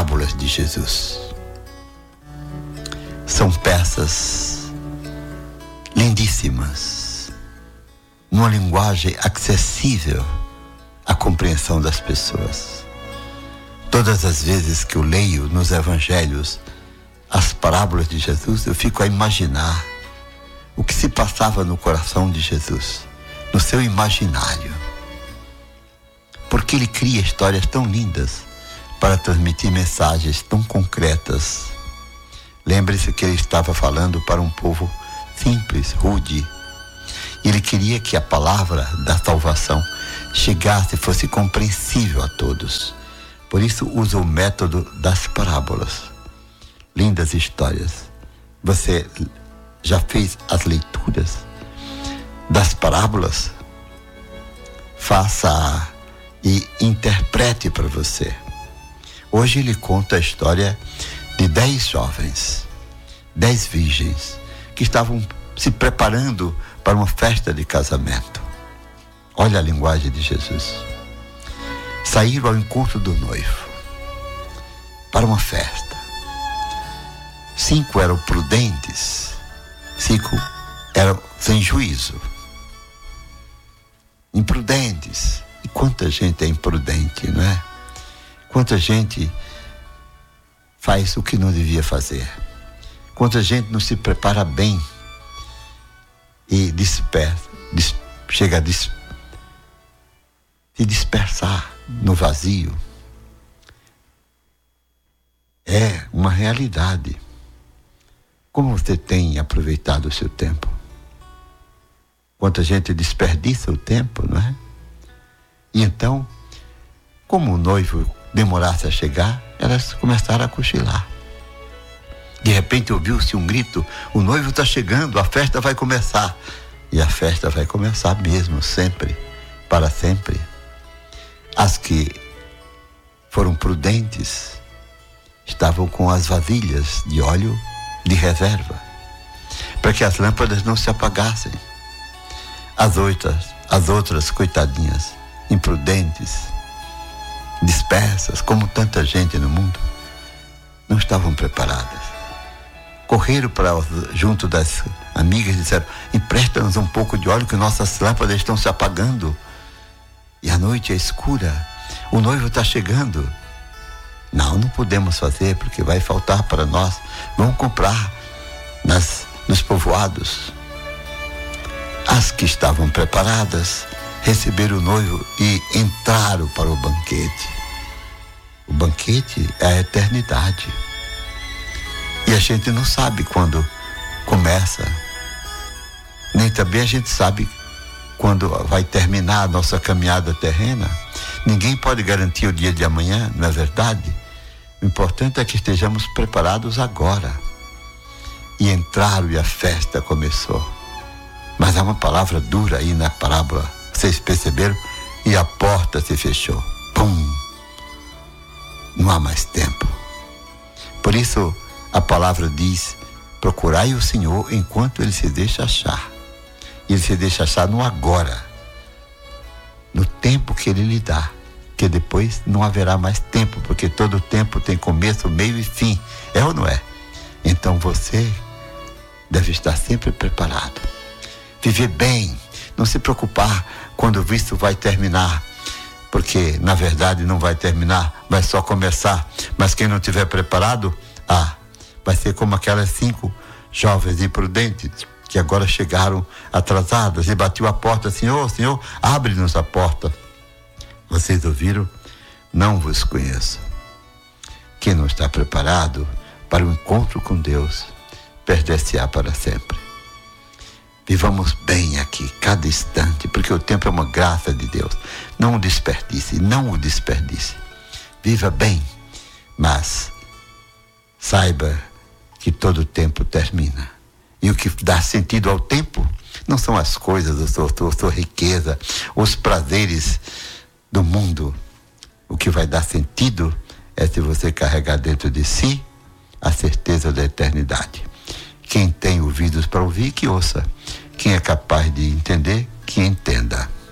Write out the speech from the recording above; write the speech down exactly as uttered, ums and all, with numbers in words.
parábolas de Jesus. São peças lindíssimas, numa linguagem acessível à compreensão das pessoas. Todas as vezes que eu leio nos evangelhos as parábolas de Jesus, eu fico a imaginar o que se passava no coração de Jesus, no seu imaginário. Porque ele cria histórias tão lindas para transmitir mensagens tão concretas. Lembre-se que ele estava falando para um povo simples, rude. Ele queria que a palavra da salvação chegasse e fosse compreensível a todos. Por isso usa o método das parábolas. Lindas histórias. Você já fez as leituras das parábolas? Faça e interprete para você. Hoje ele conta a história de dez jovens, dez virgens, que estavam se preparando para uma festa de casamento. Olha a linguagem de Jesus. Saíram ao encontro do noivo para uma festa. Cinco eram prudentes, cinco eram sem juízo, imprudentes. E quanta gente é imprudente, não é? Quanta gente faz o que não devia fazer. Quanta gente não se prepara bem e dispersa, dis, chega a dis, se dispersar no vazio. É uma realidade. Como você tem aproveitado o seu tempo? Quanta gente desperdiça o tempo, não é? E então, como o noivo demorasse a chegar, elas começaram a cochilar. De repente ouviu-se um grito: o noivo está chegando, a festa vai começar. E a festa vai começar mesmo, sempre, para sempre. As que foram prudentes estavam com as vasilhas de óleo de reserva, para que as lâmpadas não se apagassem. As outras, as outras coitadinhas, imprudentes, dispersas, como tanta gente no mundo, não estavam preparadas. Correram para junto das amigas e disseram: empresta-nos um pouco de óleo que nossas lâmpadas estão se apagando. E a noite é escura, o noivo está chegando. Não, não podemos fazer porque vai faltar para nós. Vamos comprar nas, nos povoados. As que estavam preparadas receberam o noivo e entraram para o banquete. O banquete é a eternidade. E a gente não sabe quando começa, nem também a gente sabe quando vai terminar a nossa caminhada terrena. Ninguém pode garantir o dia de amanhã, não é verdade? O importante é que estejamos preparados agora. E entraram e a festa começou. Mas há uma palavra dura aí na parábola, vocês perceberam? E a porta se fechou. Pum! Não há mais tempo. Por isso a palavra diz: procurai o Senhor enquanto ele se deixa achar. Ele se deixa achar no agora, no tempo que ele lhe dá, que depois não haverá mais tempo, porque todo tempo tem começo, meio e fim. É ou não é? Então você deve estar sempre preparado. Viver bem, não se preocupar quando o visto vai terminar, porque na verdade não vai terminar, vai só começar. Mas quem não estiver preparado, ah, vai ser como aquelas cinco jovens imprudentes que agora chegaram atrasadas e bateu a porta: Senhor, Senhor, abre-nos a porta. Vocês ouviram? Não vos conheço. Quem não está preparado para o encontro com Deus, perder-se-á para sempre. Vivamos bem aqui, cada instante, porque o tempo é uma graça de Deus. Não o desperdice, não o desperdice. Viva bem, mas saiba que todo tempo termina. E o que dá sentido ao tempo não são as coisas, a sua, a sua riqueza, os prazeres do mundo. O que vai dar sentido é se você carregar dentro de si a certeza da eternidade. Quem tem ouvidos para ouvir, que ouça. Quem é capaz de entender, que entenda.